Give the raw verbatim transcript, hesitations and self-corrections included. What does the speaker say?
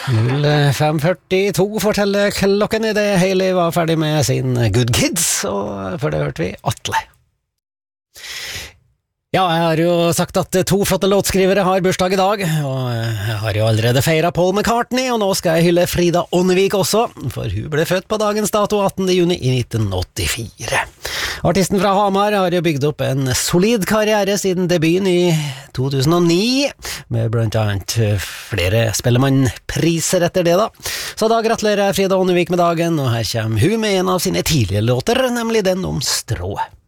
null fem førtito forteller klokken I det Hailey var ferdig med sin Good Kids, og for det hørte vi Atle. Ja, jeg har jo sagt at to flotte låtskrivere har bursdag I dag, og jeg har jo allerede feiret Paul McCartney, og nå skal jeg hylle Frida Ånnevik også, for hun ble født på dagens dato attende juni I nitten åttifire. Artisten fra Hamar har jo bygd opp en solid karriere siden debuten I to tusen og ni, med blant annet flere Spellemannpriser etter det da. Så da gratulerer jeg Frida Ånnevik med dagen, og her kommer hun med en av sine tidlige låter, nemlig den om strået.